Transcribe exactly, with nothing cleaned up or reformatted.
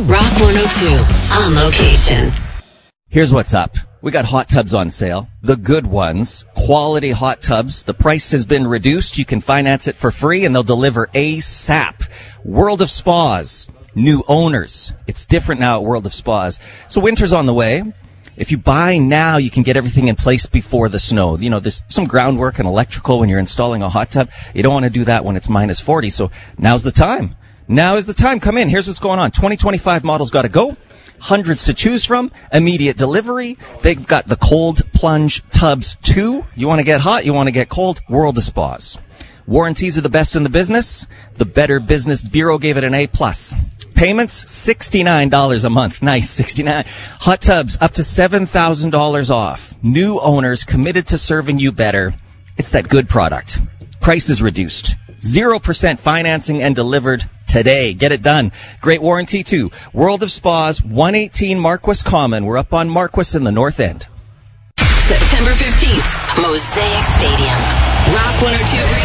Rock one oh two, on location. Here's what's up. We got hot tubs on sale. The good ones. Quality hot tubs. The price has been reduced. You can finance it for free, and they'll deliver ASAP. World of Spas. New owners. It's different now at World of Spas. So winter's on the way. If you buy now, you can get everything in place before the snow. You know, there's some groundwork and electrical when you're installing a hot tub. You don't want to do that when it's minus forty, so now's the time. Now is the time. Come in. Here's what's going on. twenty twenty-five models got to go. Hundreds to choose from. Immediate delivery. They've got the cold plunge tubs too. You want to get hot, you want to get cold. World of Spas. Warranties are the best in the business. The Better Business Bureau gave it an A plus. Payments, sixty-nine dollars a month. Nice, sixty-nine dollars. Hot tubs, up to seven thousand dollars off. New owners committed to serving you better. It's that good product. Price is reduced. zero percent financing and delivered today. Get it done. Great warranty, too. World of Spas, one eighteen Marquis Common. We're up on Marquis in the North End. September fifteenth, Mosaic Stadium. Rock one oh two.